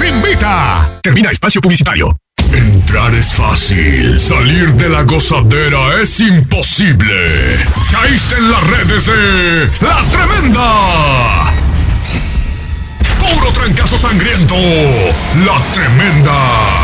invita. Termina espacio publicitario. Entrar es fácil, salir de la gozadera es imposible. Caíste en las redes de La Tremenda. Puro trancazo sangriento. La Tremenda.